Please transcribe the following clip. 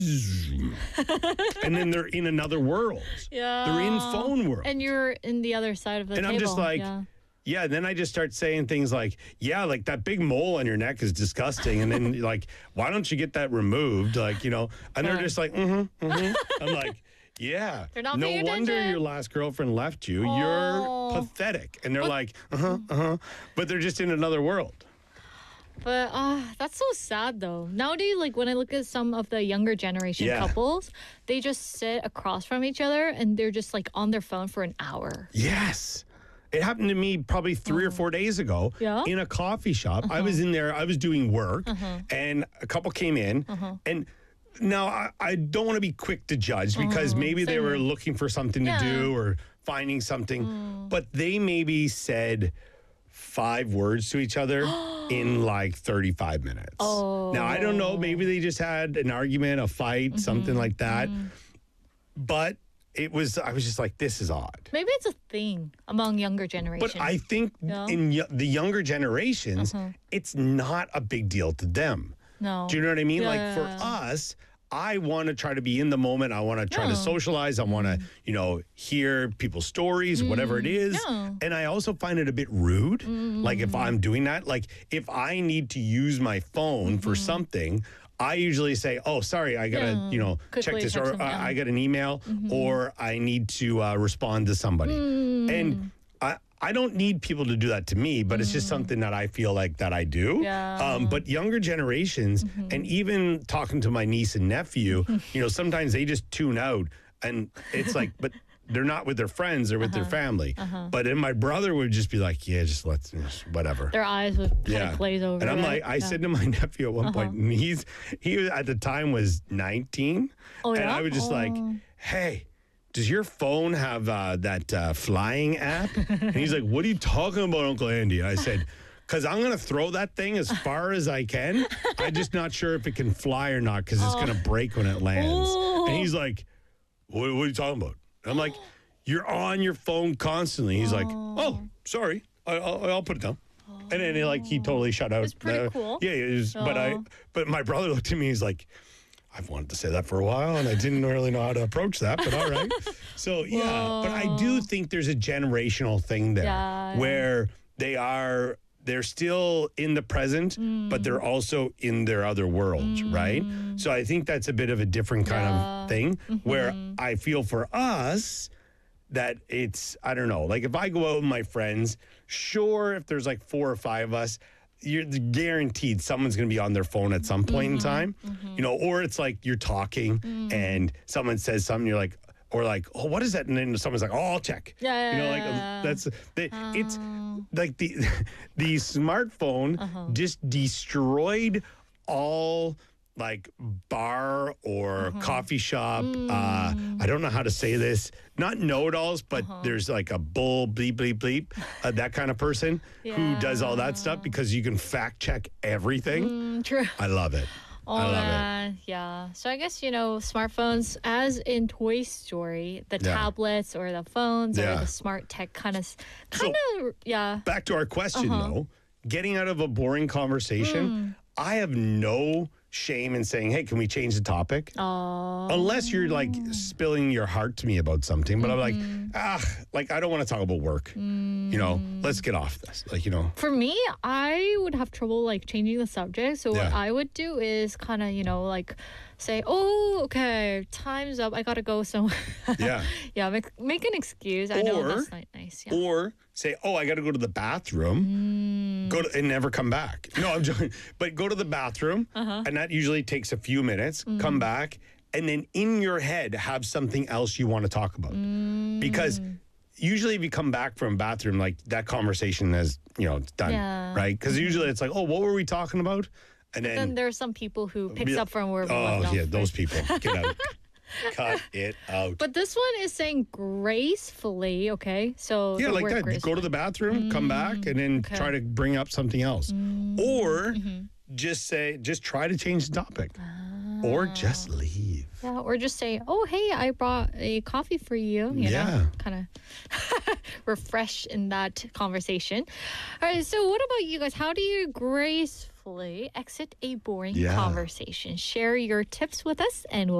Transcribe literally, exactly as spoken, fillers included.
and then they're in another world. Yeah. They're in phone world. And you're in the other side of the and table. I'm just like, yeah. yeah, then I just start saying things like, yeah, like that big mole on your neck is disgusting. And then like, why don't you get that removed? Like, you know, and they're Yeah. just like, mm-hmm, mm-hmm. I'm like, yeah. They're not no paying wonder attention. your last girlfriend left you. Oh. You're pathetic. And they're like, uh-huh, uh-huh. But they're just in another world. But uh, that's so sad, though. Nowadays, like when I look at some of the younger generation Yeah. couples, they just sit across from each other and they're just like on their phone for an hour. Yes. It happened to me probably three or four days ago Yeah? in a coffee shop. I was in there, I was doing work, and a couple came in. And now I, I don't want to be quick to judge because maybe they same. were looking for something to Yeah. do or finding something, but they maybe said five words to each other in like thirty-five minutes. Oh. Now, I don't know. Maybe they just had an argument, a fight, something like that. But it was, I was just like, this is odd. Maybe it's a thing among younger generations. But I think Yeah. in y- the younger generations, Uh-huh. it's not a big deal to them. no. Do you know what I mean? Yeah, like yeah, for yeah. us, I want to try to be in the moment. I want to try to Yeah. socialize. I want to, you know, hear people's stories, whatever it is. Yeah. And I also find it a bit rude. Like if I'm doing that, like if I need to use my phone for something, I usually say, oh, sorry, I got to, Yeah. you know, check Quickly this, check or something I, out. I got an email, or I need to uh, respond to somebody. And I, I don't need people to do that to me, but it's just something that I feel like that I do. Yeah. Um, but younger generations, and even talking to my niece and nephew, you know, sometimes they just tune out, and it's like, but they're not with their friends; they're with their family. But then my brother would just be like, "Yeah, just let's, just whatever." Their eyes would kind Yeah. of glaze over. And I'm right? like, I Yeah. said to my nephew at one point, and he's he was, at the time was nineteen, Oh, and yeah? I was just like, Oh. hey. Does your phone have uh, that uh, flying app? And he's like, what are you talking about, Uncle Andy? And I said, because I'm going to throw that thing as far as I can. I'm just not sure if it can fly or not because it's going to break when it lands. Oh. And he's like, what, what are you talking about? And I'm like, you're on your phone constantly. He's like, oh, sorry. I, I'll, I'll put it down. And then like he totally shut out. It's pretty Uh, cool. Yeah, it was, but I, Oh. but my brother looked at me. He's like, I've wanted to say that for a while, and I didn't really know how to approach that. But all right. So yeah, but I do think there's a generational thing there Yeah. where they are. They're still in the present, but they're also in their other worlds, right? So I think that's a bit of a different kind Yeah. of thing where I feel for us that it's, I don't know, like if I go out with my friends, sure, if there's like four or five of us, you're guaranteed someone's going to be on their phone at some point in time, you know, or it's like you're talking and someone says something, you're like, or like, oh, what is that? And then someone's like, oh, I'll check. Yeah, You know, yeah, like yeah, that's, they, it's like the, the smartphone just destroyed all like bar or coffee shop. Uh, I don't know how to say this. Not know-it-alls, but there's like a bull bleep bleep bleep, uh, that kind of person who does all that stuff because you can fact check everything. Mm, true. I love it. Oh, I love it. man. Yeah. So I guess, you know, smartphones, as in Toy Story, the Yeah. tablets or the phones Yeah. or the smart tech kind of, So- kind of, yeah. Back to our question Uh-huh. though, getting out of a boring conversation, Mm. I have no shame in saying, hey, can we change the topic? Oh. Unless you're like spilling your heart to me about something, but I'm like, Mm-hmm. ah, like I don't want to talk about work. You know, let's get off this. Like, you know, For me, I would have trouble like changing the subject. So what Yeah. I would do is kind of, you know, like say, oh, okay, time's up. I got to go somewhere. yeah. yeah, make, make an excuse. I know Or- that's not nice. Yeah. Or say, oh, I got to go to the bathroom. Go to, and never come back. No, I'm joking. But go to the bathroom, and that usually takes a few minutes. Come back, and then in your head have something else you want to talk about. Because usually, if you come back from bathroom, like that conversation is, you know, it's done, Yeah. right? Because usually it's like, oh, what were we talking about? And then, Then there are some people who picks Be- up from where we oh left off. yeah, those right? people, get out, cut it out. But this one is saying gracefully, okay? So Yeah, the like word that. grace- Go to the bathroom, come back, and then okay. try to bring up something else. Or Mm-hmm. just say, just try to change the topic. Or just leave. Yeah, or just say, oh, hey, I brought a coffee for you. You Yeah. know, kind of refresh in that conversation. All right, so what about you guys? How do you gracefully successfully exit a boring Yeah. conversation. Share your tips with us and we'll